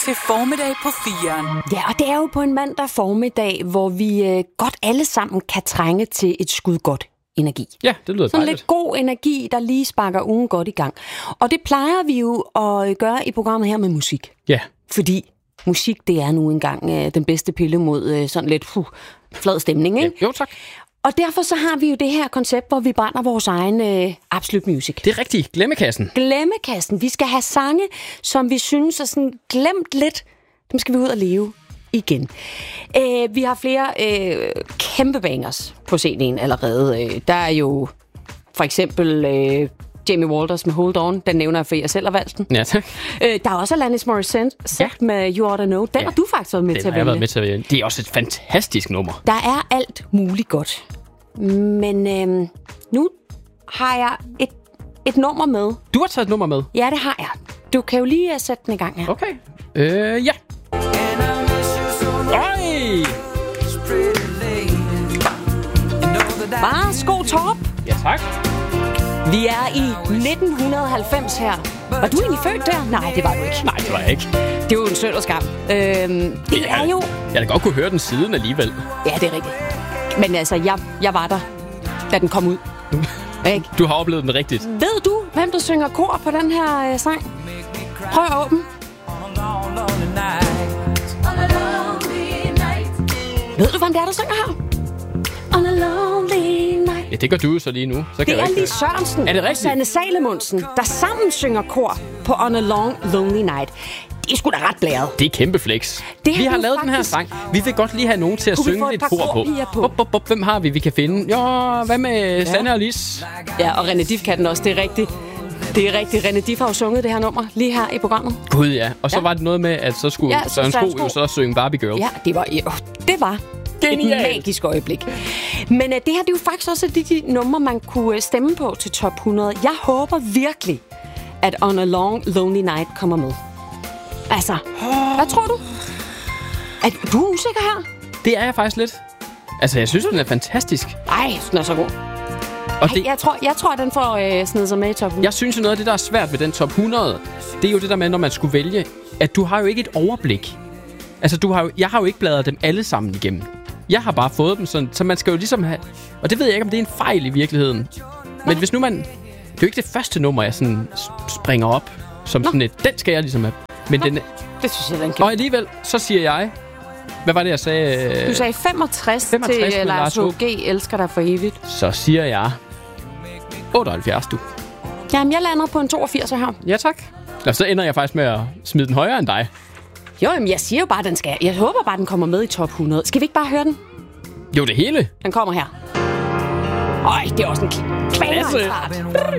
til formiddag på 4'eren. Ja, og det er jo på en mandag formiddag, hvor vi godt alle sammen kan trænge til et skud godt energi. Ja, det lyder sådan dejligt. Lidt god energi, der lige sparker ugen godt i gang. Og det plejer vi jo at gøre i programmet her med musik. Ja. Fordi musik, det er nu engang den bedste pille mod sådan lidt flad stemning, ikke? Ja, jo, tak. Og derfor så har vi jo det her koncept, hvor vi brænder vores egen Absolut Music. Det er rigtigt. Glemmekassen. Glemmekassen. Vi skal have sange, som vi synes er sådan glemt lidt. Dem skal vi ud og leve igen. Vi har flere kæmpe bangers på CD'en allerede. Der er jo for eksempel Jamie Walters med Hold On. Den nævner jeg, for jeg selv har valgt den. Ja, tak. Der er også Alanis Morissette med You Oughta Know. Den har du faktisk været med til at vælge. Den har jeg været med til at vælge. Det er også et fantastisk nummer. Der er alt muligt godt. Men nu har jeg et nummer med. Du har taget et nummer med? Ja, det har jeg. Du kan jo lige sætte den i gang her. Okay. Ja. Oj! Værsgo, Torp. Ja, tak. Vi er i 1990 her. Var du egentlig født der? Nej, det var du ikke. Nej, det var jeg ikke. Det er jo en synd og skam. Det er jo... Jeg har da godt kunne høre den siden alligevel. Ja, det er rigtigt. Men altså, jeg var der, da den kom ud. Ikke? Du har oplevet den rigtigt. Ved du, hvem der synger kor på den her sang? Prøv at åbne. Ved du, hvem det er, der synger her? On a lonely night. Ja, det gør du så lige nu. Så kan Det er jeg ikke... Lis Sørensen Er det og rigtigt? Sanne Salomonsen, der sammen synger kor på On a Lonely Night. Det er sgu da ret blæret. Det er kæmpe flex. Det Vi har har du lavet den her faktisk- sang. Vi vil godt lige have nogen til at Kunne vi få synge et lidt par kor på. korpiger på? Hvem har vi kan finde? Jo, hvad med Sanne og Lis? Ja, og René Diff kan den også, det er rigtigt. Det er rigtigt. René Diff har jo sunget det her nummer lige her i programmet. Gud ja. Og så Ja. var det noget med, at så skulle Ja, så Søren Søren Sko jo Sko. så synge Barbie Girl. Ja, det var Genialt. et magisk øjeblik. Men det her, det er jo faktisk også de numre, man kunne stemme på til top 100. Jeg håber virkelig, at On a Lonely Night kommer med. Altså, hvad tror du? Er du usikker her? Det er jeg faktisk lidt. Altså, jeg synes, den er fantastisk. Nej, den er så god. Og Ej, det, jeg tror, den får snedet sig med i top 100. jeg synes, at noget af det, der er svært ved den top 100, det er jo det der med, når man skulle vælge, at du har jo ikke et overblik. Altså, jeg har jo ikke bladret dem alle sammen igennem. Jeg har bare fået dem sådan, så man skal jo ligesom have... Og det ved jeg ikke, om det er en fejl i virkeligheden. Men hvis nu man... Det er jo ikke det første nummer, jeg sådan springer op, som sådan et... Den skal jeg ligesom have. Men den... Det synes jeg, den kan. Og alligevel, så siger jeg... Hvad var det, jeg sagde? Du sagde 65 65 til med Lars Lars H.G. Elsker dig for evigt. Så siger jeg... 78, du. Jamen, jeg lander på en 82 her. Ja, tak. Og så ender jeg faktisk med at smide den højere end dig. Jo, jamen, jeg siger jo bare, den skal. Jeg håber bare, den kommer med i top 100. Skal vi ikke bare høre den? Jo, det hele. Den kommer her. Øj, det er også en klasse.